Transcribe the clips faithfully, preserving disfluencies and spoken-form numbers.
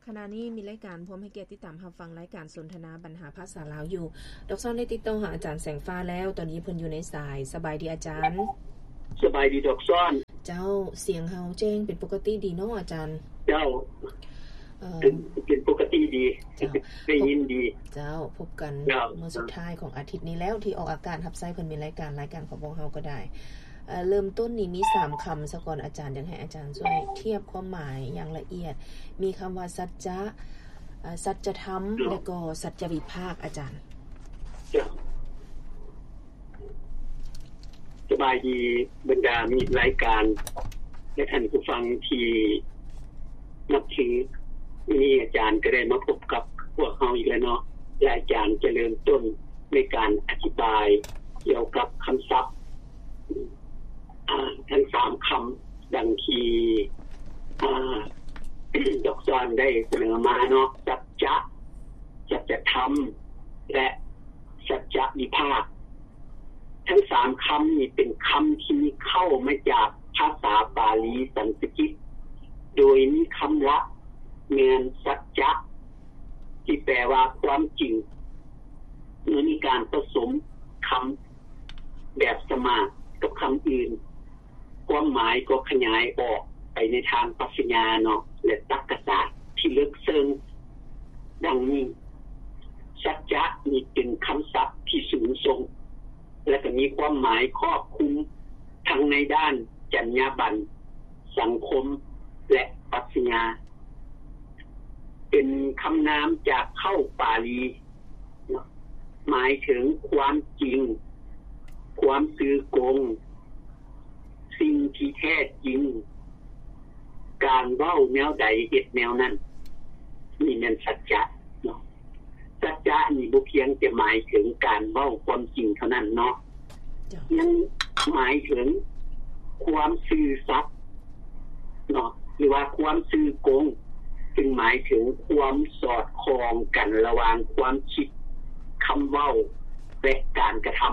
ขณะนี้มีรายการพร้อมให้เกียรติติดตามรับฟังรายการสนทนาปัญหาภาษาลาวอยู่ดอกซ้อนได้ติดต่อหาอาจารย์แสงฟ้าแล้วตอนนี้เพิ่นอยู่ในสายสบายดีอาจารย์สบายดีดอกซ้อนเจ้าเสียงเฮาแจ้งเป็นปกติดีเนาะอาจารย์เจ้าเอ่อเป็นปกติดีได้ยินดีเจ้าพบกันเมื่อสุดท้ายของอาทิตย์นี้แล้วที่ออกอากาศรับใช้เพิ่นมีรายการรายการของพวกเฮาก็ได้เอ่อเริ่มต้นนี้มีสามคำซะก่อนอาจารย์อยากให้อาจารย์ช่วยเทียบความหมายอย่างละเอียดมีคำว่าสัจจะเอ่อสัจธรรมแล้วก็สัจวิภาคอาจารย์สบายดีบรรดามีรายการและท่านผู้ฟังที่นับถือนี่อาจารย์ก็ได้มาพบกับพวกเฮาอีกแล้วเนาะและอาจารย์จะเริ่มต้นในการอธิบายเกี่ยวกับคำศัพท์ทั้งสามคำดังที่ดอกซ้อนได้เสนอมาเนาะสัจจะสัจธรรมและสัจวิภาคทั้งสามคำนี้เป็นคำที่เข้ามาจากภาษาบาลีสันสกฤตโดยมีคำละเมือนสัจจะที่แปลว่าความจริงเมื่อมีการผสมคำแบบสมากับคำอื่นความหมายก็ขยายออกไปในทางปรัชญาเนาะและตรรกศาสตร์ที่ลึกซึ้งดังนี้สัจจะนี่เป็นคำศัพท์ที่สูงส่งและก็มีความหมายครอบคลุมทั้งในด้านจรรยาบรรณสังคมและปรัชญาเป็นคำนามจากเข้าปาลีหมายถึงความจริงความซื่อกงสิ่งที่แท้จริงการเว้าแนวใดเฮ็ดแนวนั้นนี่แม่นสัจจะเนาะสัจจะนี่บ่เพียงแต่หมายถึงการเว้าความจริงเท่านั้นเนาะยังหมายถึงความซื่อสัตย์เนาะหรือว่าความซื่อกงซึ่งหมายถึงความสอดคล้องกันระหว่างความคิดคำเว้าและการกระทำ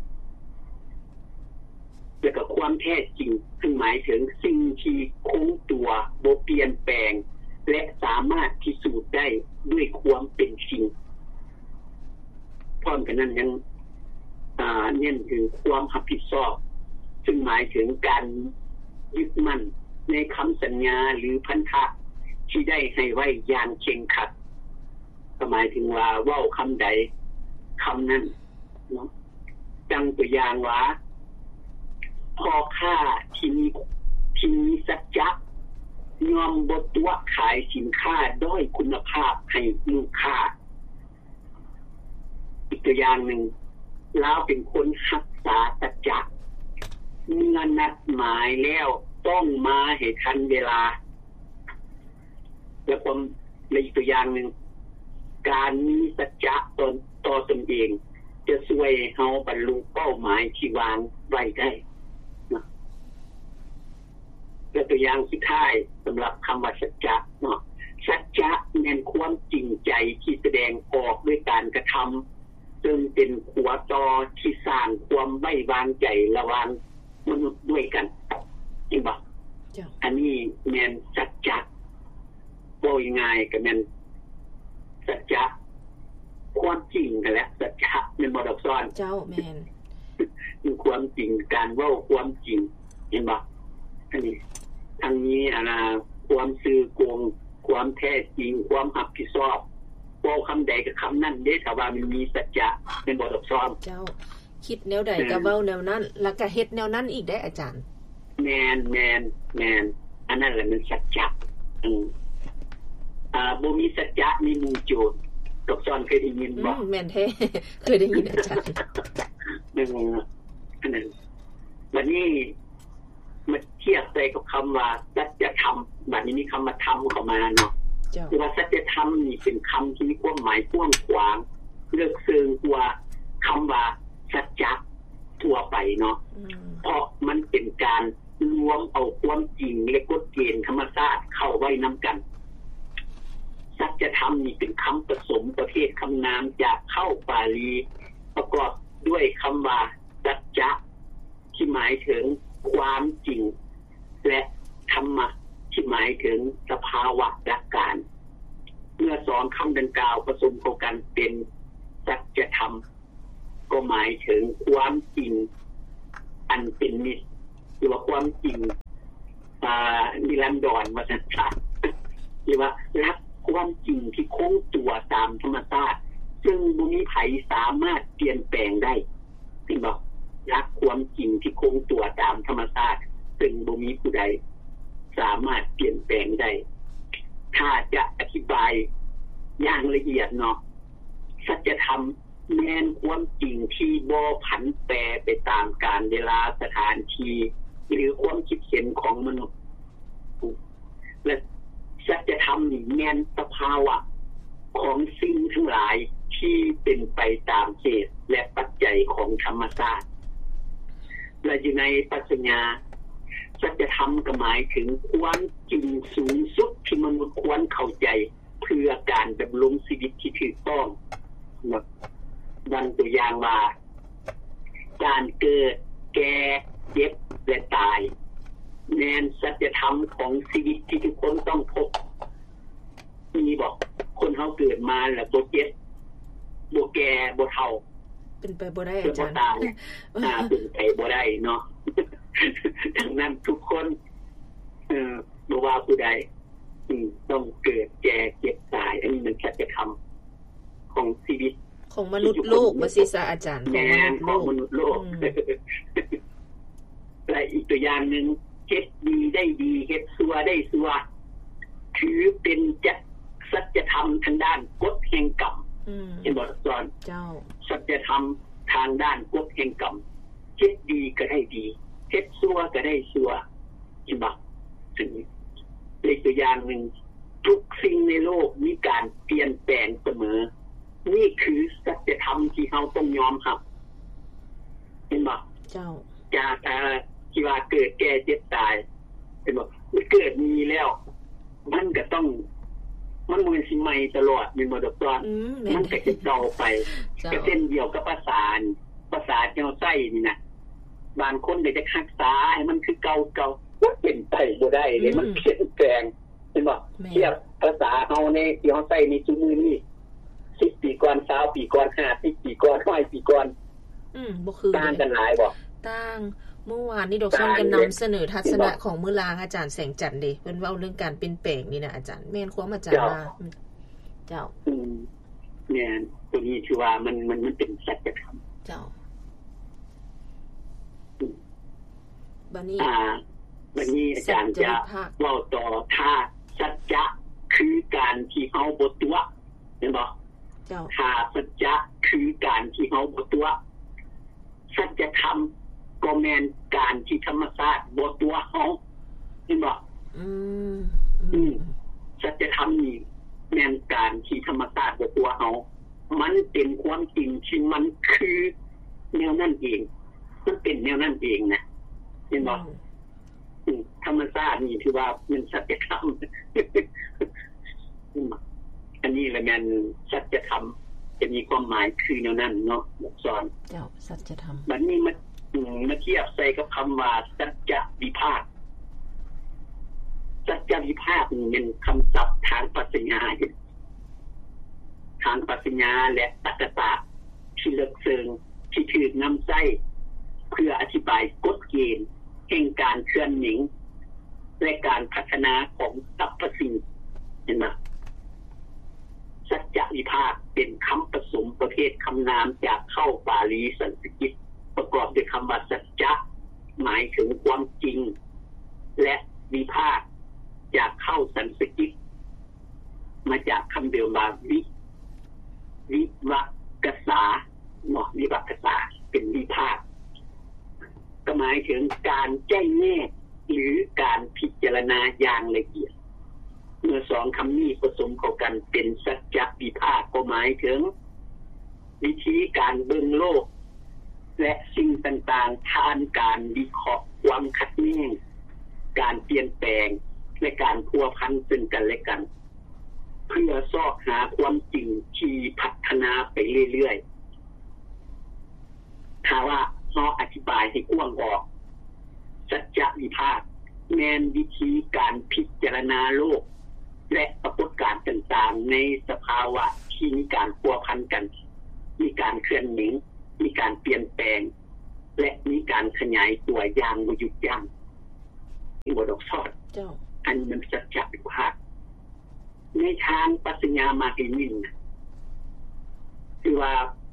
และก็ความแท้จริงซึ่งหมายถึงสิ่งที่คงตัวบ่เปลี่ยนแปลงและสามารถพิสูจน์ได้ด้วยความเป็นจริงพร้อมกันนั้นยังอ่าเน้นถึงความรับผิดชอบซึ่งหมายถึงการยึดมั่นในคำสัญญาหรือพันธะที่ได้ให้ไว้อย่างเคร่งครัดหมายถึงว่าเว้าคำใดคำนั้นเนาะดังตัวอย่างว่าพ่อค้าที่มีที่มีสัจจะยอมบ่ตัวขายสินค้าด้อยคุณภาพให้ลูกค้าอีกตัวอย่างหนึ่งเราเป็นคนรักษาสัจจะเมื่อนัดหมายแล้วต้องมาให้ทันเวลาแล้วผมในอีกตัวอย่างหนึ่งการมีสัจจะตนต่อตนเองจะช่วยเฮาบรรลุเป้าหมายที่วางไว้ได้นะและตัวอย่างสุดท้ายสำหรับคำว่าสัจจะเนาะสัจจะแม่นความจริงใจที่แสดงออกด้วยการกระทำซึ่งเป็นขัวต่อที่สร้างความไว้วางใจระหว่างมนุษย์ด้วยกันจริงป่ะอันนี้แม่นสัจจะบ่ง่ายก็แม่นสัจจะความจริงกันแหละสัจจะแม่นบ่ดอกซ้อนเจ้าแม่นคือความจริงการเว้าความจริงเห็นบ่อันนี้ทั้งนี้อ่าความซื่อกงความแท้จริงความรับผิดชอบเว้าคำใดก็คำนั้นเด้ถ้าว่ามันมีสัจจะแม่นบ่ดอกซ้อนเจ้าคิดแนวใดก็เว้าแนวนั้นแล้วก็เฮ็ดแนวนั้นอีกได้อาจารย์แม่นแม่นแม่นอันนั้นแหละมันสัจจะอืออ่าบ่มีสัจจะมีมูโจรดอกซ้อนเคยได้ยินบ่แม่นแท้เคยได้ยินอาจารย์นั่นอันนั้นบัดนี้มาเทียบใส่กับคำว่าสัจธรรมบัดนี้มีคำว่าธรรมเข้ามาเนาะคือว่าสัจธรรมนี่เป็นคำที่มีความหมายกว้างขวางลึกซึ้งกว่าคำว่าสัจจะทั่วไปเนาะเพราะมันเป็นการรวมเอาความจริงและกฎเกณฑ์ธรรมชาติเข้าไว้นำกันสัจธรรมนี่เป็นคำผสมประเภทคำนามจากเข้าปาลีประกอบด้วยคำว่าสัจจะที่หมายถึงความจริงและธรรมะที่หมายถึงสภาวะหลักการดังกล่าวผสมเข้ากันเป็นสัจธรรมก็หมายถึงความจริงอันเป็นนิจหรือว่าความจริงอ่านิรันดรว่าซั่นซะหรือว่ารักความจริงที่คงตัวตามธรรมชาติซึ่งบ่มีไผสามารถเปลี่ยนแปลงได้เห็นบ่รักความจริงที่คงตัวตามธรรมชาติซึ่งบ่มีผู้ใดสามารถเปลี่ยนแปลงได้ถ้าจะอธิบายอย่างละเอียดเนาะสัจธรรมแม่นความจริงที่บ่ผันแปรไปตามกาลเวลาสถานที่หรือความคิดเห็นของมนุษย์และสัจธรรมนี่แม่นสภาวะของสิ่งทั้งหลายที่เป็นไปตามเหตุและปัจจัยของธรรมชาติและอยู่ในปรัชญาสัจธรรมก็หมายถึงความจริงสูงสุดที่มนุษย์ควรเข้าใจเพื่อการดำรงชีวิตที่ถูกต้องนะดังตัวอย่างว่าการเกิดแก่เจ็บและตายแม่นสัจธรรมของชีวิตที่ทุกคนต้องพบมีบอกคนเฮาเกิดมาแล้วบ่เจ็บบ่แก่บ่เฒ่าเป็นไปบ่ได้อาจารย์อ่าเป็นไปบ่ได้เนาะดังนั้นทุกคนเอ่อบ่ว่าผู้ใดต้องเกิดแก่เจ็บตายอันนี้มันสัจธรรมของชีวิตของมนุษย์โลกว่าสิซะอาจารย์ของมนุษย์โลกและอีกตัวอย่างนึงเฮ็ดดีได้ดีเฮ็ดชั่วได้ชั่วถือเป็นจักสัจธรรมทางด้านกฎแห่งกรรมเห็นบ่สอนเจ้าสัจธรรมทางด้านกฎแห่งกรรมเฮ็ดดีก็ได้ดีเฮ็ดชั่วก็ได้ชั่วเห็นบ่ถึงอีกตัวอย่างนึงทุกสิ่งในโลกมีการเปลี่ยนแปลงเสมอนี่คือสัจธรรมที่เฮาต้องยอมรับเห็นบ่เจ้าจากเอ่อที่ว่าเกิดแก่เจ็บตายเห็นบ่มันเกิดมีแล้วมันก็ต้องมันบ่สิใหม่ตลอดแม่นบ่ดอกตัวมันก็จะเก่าไปก็เช่นเดียวกับภาษาภาษาเจ้าใช้นี่น่ะบางคนก็จะรักษาให้มันคือเก่าๆมันเป็นไปบ่ได้เลยมันเปลี่ยนแปลงเห็นบ่เทียบภาษาเฮาในที่เฮาใช้ในซุมื้อนี้สิบปีก่อนยี่สิบปีก่อนห้าสิบปีก่อนร้อยปีก่อนอืมบ่คือต่างกันหลายบ่ต่างเมื่อวานนี้ดอกซ่อนกันนําเสนอทัศนะของมื้อลางอาจารย์แสงจันทร์เด้เพิ่นเว้าเรื่องการเปลี่ยนแปลงนี่นะอาจารย์แม่นความอาจารย์ว่าเจ้าอืมแม่นตัวนี้ถือว่ามันมันมันเป็นสัจธรรมเจ้าบัดนี้อ่าบัดนี้อาจารย์จะเว้าต่อถ้าสัจจะคือการที่เฮาบ่ตัวเห็นบ่เจ้าถ้าสัจจะคือการที่เฮาบ่ตัวสัจธรรมก็แม่นการที่ธรรมชาติบ่ตัวเฮาเห็นบ่อืมอืมสัจธรรมนี่แม่นการที่ธรรมชาติบ่ตัวเฮามันเป็นความจริงที่มันคือแนวนั้นเองมันเป็นแนวนั้นเองนะเห็นบ่อืมธรรมชาตินี่ถือว่ามันสัจธรรมอันนี้แหละแม่นสัจธรรมจะมีความหมายคือแนวนั้นเนาะสอนเจ้าสัจธรรมบัดนี้มามาเทียบใส่กับคําว่าสัจจวิภาคสัจจวิภาคนี่เป็นคําศัพท์ทางปรัชญาทางปรัชญาและตรรกศาสตร์ที่ลึกซึ้งที่ถูกนําใช้เพื่ออธิบายกฎเกณฑ์แห่งการเคลื่อนไหวและการพัฒนาของสรรพสิ่งเห็นมั้ยสัจจวิภาคเป็นคําผสมประเภทคํานามจากเข้าบาลีสันสกฤตประกอบด้วยคําว่าสัจจะหมายถึงความจริงและวิภาคจากเข้าสันสกฤตมาจากคําเดิมว่าวิวิวักษาเนาะวิวักษาเป็นวิภาคก็หมายถึงการแจ้งแนกหรือการพิจารณาอย่างละเอียดเมื่อสองคํานี้ผสมเข้ากันเป็นสัจจวิภาคก็หมายถึงวิธีการเบิ่งโลกและสิ่งต่างๆทานการวิเคราะห์ความขัดแย้งการเปลี่ยนแปลงและการพัวพันซึ่งกันและกันเพื่อซอกหาความจริงที่พัฒนาไปเรื่อยๆถ้าว่าเฮาอธิบายให้กว้างออกสัจจวิภาคแม่นวิธีการพิจารณาโลกและปรากฏการณ์ต่างๆในสภภาวะที่มีการพัวพันกันมีการเคลื่อนหนีมีการเปลี่ยนแปลงและมีการขยายตัวอย่างบ่หยุดยั้งที่บ่ดอกซอดเจ้าอันมันสัจจะวิภาคในทางปรัชญามาร์กซิมคือว่า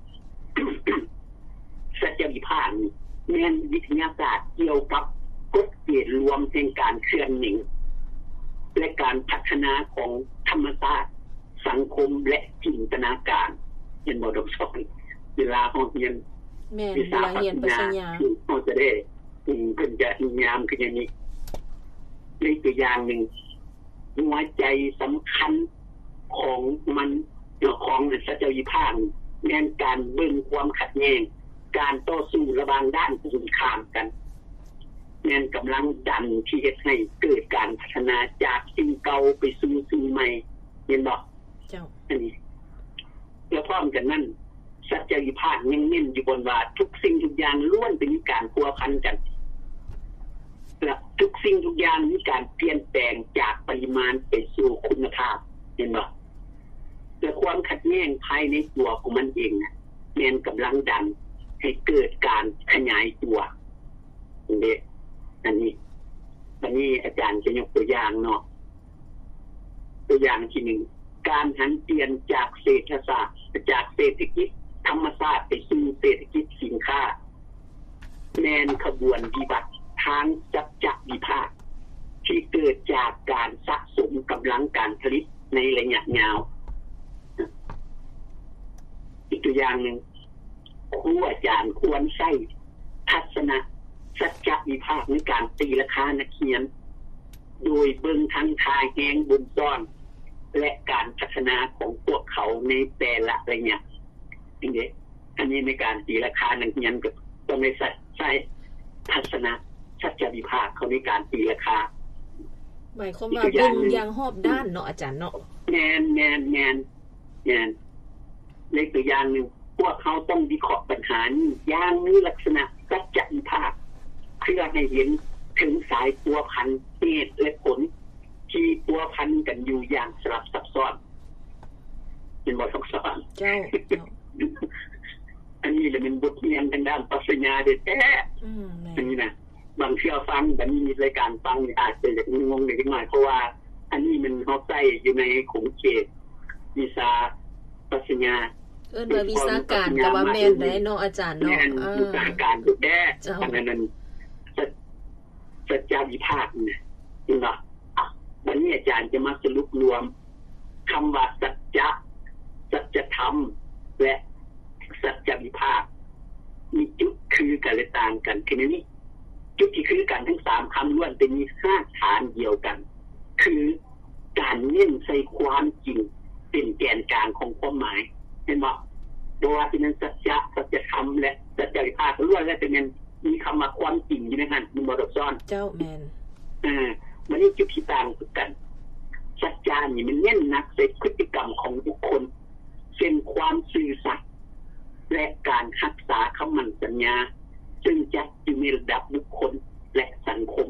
สัจจะวิภาคนี่แม่นวิทยาศาสตร์เกี่ยวกับกฎเกณฑ์รวมแห่งการเคลื่อนหนีและการพัฒนาของธรรมชาติสังคมและจินตนาการเห็นบ่ดอกซอยเวลาเฮาเรียนแม่นเวลาเรียนปรัชญาเฮาจะได้เพิ่นจะนิยามคืออย่างนี้ในตัวอย่างนึงหัวใจสำคัญของมันของสัจจะวิภาคแม่นการเบิ่งความขัดแย้งการต่อสู้ระหว่างด้านตรงข้ามกันแม่นกำลังดันที่เฮ็ดให้เกิดการพัฒนาจากสิ่งเก่าไปสู่สิ่งใหม่เห็นบ่เจ้าอันนี้แล้วพร้อมกันนั้นสัจจะวิภาคยังเน้นอยู่บนว่าทุกสิ่งทุกอย่างล้วนเป็นการพัวพันกันและทุกสิ่งทุกอย่างมีการเปลี่ยนแปลงจากปริมาณไปสู่คุณภาพเห็นบ่แต่ความขัดแย้งภายในตัวของมันเองน่ะแม่นกำลังดันให้เกิดการขยายตัวนี่อันนี้อันนี้อาจารย์จะยกตัวอย่างเนาะตัวอย่างที่หนึ่งการหันเปลี่ยนจากเศรษฐศาสตร์จากเศรษฐกิจธรรมศาสตร์ไปสู่เศรษฐกิจสินค้าแม่นขบวนวิบัติทางสัจจะวิภาคที่เกิดจากการสะสมกำลังการผลิตในระยะยาวอีกตัวอย่างนึงครูอาจารย์ควรใช้ทัศนะสัจจะวิภาคในการตีราคานักเรียนโดยเบิ่งทั้งทางแห่งบุญซ้อนและการพัฒนาของพวกเขาในแต่ละระยะนี่อันนี้ในการตีราคานักเรียนก็ต้องได้ใช้ทัศนะสัจจะวิภาคเขาในการตีราคาหมายความว่าเบิ่งอย่างรอบด้านเนาะอาจารย์เนาะแม่นแม่นแม่นแม่นในตัวอย่างนึงพวกเขาต้องวิเคราะห์ปัญหาอย่างมีลักษณะสัจจะวิภาคเพื่อให้เห็นถึงสายพัวพันเหตุและผลที่พัวพันกันอยู่อย่างสลับซับซ้อนเป็นบทซับซ้อนเจ้าอันนี้เลยเป็นบทเรียนทางด้านปรัชญาเด็ดแท้อืมอันนี้นะบางเชื่อฟังแบบนี้มีรายการฟังอาจจะงงๆนิดหน่อยเพราะว่าอันนี้มันเฮาใช้อยู่ในขงเขตวิชาปรัชญาเอิ้นว่าวิชาการก็ว่าแม่นได้เนาะอาจารย์เนาะเออวิชาการดูแท้อันนั้นสัจจะวิภาคเนี่ยเนาะวันนี้อาจารย์จะมาสรุปรวมคำว่าสัจจะสัจธรรมและสัจจะวิภาคมีจุดคือกันและต่างกันคือนี้จุดที่คือกันทั้งสามคำล้วนเป็นมีห้าฐานเดียวกันคือการเน้นใส่ความจริงเป็นแกนกลางของความหมายเห็นบ่โดยว่าเป็นสัจจะสัจธรรมและสัจจะวิภาคล้วนแล้วเป็นมีคำว่าความจริงอยู่ในนั้นมันบ่ดอกซ่อนเจ้าแม่นอ่ามันนี่จุดที่ต่างกันสัจจะนี่มันเน้นหนักใส่พฤติกรรมของบุคคลเช่นความซื่อสัตย์และการรักษาคำมั่นสัญญาซึ่งจัดอยู่ในระดับบุคคลและสังคม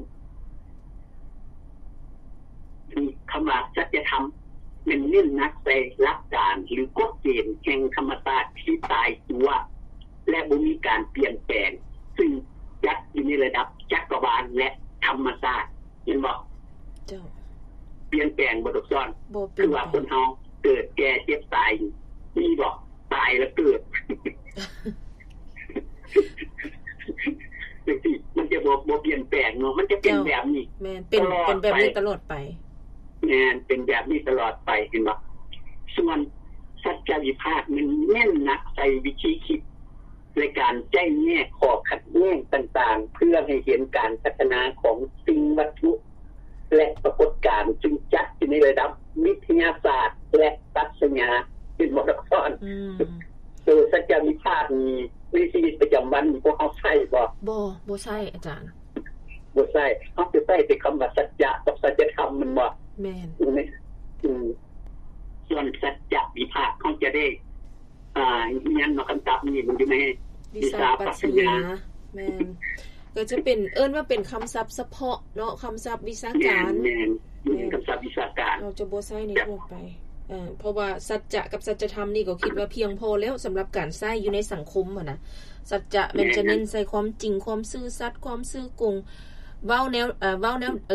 มีคำว่าสัจธรรมมันเน้นหนักใส่หลักการหรือกฎเกณฑ์แห่งธรรมชาติที่ตายตัวและบ่มีการเปลี่ยนแปลงซึ่งจัดอยู่ในระดับจักรวาลและธรรมชาติเห็นบ่เจ้าเปลี่ยนแปลงบ่ดอกซ้อนคือว่าคนเฮาเกิดแก่เจ็บตายมีบ่ตายแล้วเกิดจังซี่มันจะบ่บ่เปลี่ยนแปลงเนาะมันจะเป็นแบบนี้แม่นเป็นเป็นแบบนี้ตลอดไปแม่นเป็นแบบนี้ตลอดไปเห็นบ่ส่วนสัจจะวิภาคมันแน่นหนักใส่วิธีคิดในการแจ้งแยกข้อขัดแย้งต่างๆเพื่อให้เห็นการพัฒนาของสิ่งวัตถุและปรากฏการณ์จึงจัดอยู่ในระดับวิทยาศาสตร์และปรัชญาเป็นบทกลอนโดยสัจจะวิภาคมีในชีวิตประจำวันพวกเขาใช้บ่บ่บ่ใช่อาจารย์บ่ใช่เขาจะใช้เป็นคำว่าสัจจะกับสัจธรรมมันบ่แม่นอืมส่วนสัจจะวิภาคเขาจะได้อ่ายันมาคำศัพท์นี่มันอยู่ในวิชาปรัชญาแม่นก็จะเป็นเอิ้นว่าเป็นคำศัพท์เฉพาะเนาะคำศัพท์วิชาการแม่นแม่นคำศัพท์วิชาการเราจะบ่ใช้ในทั่วไปเอ่อเพราะว่าสัจจะกับสัจธรรมนี่ก็คิดว่าเพียงพอแล้วสำหรับการใช้อยู่ในสังคมอ่ะนะสัจจะมันจะเน้นใส่ความจริงความซื่อสัตย์ความซื่อกงเว้าแนวเอ่อเว้าแนว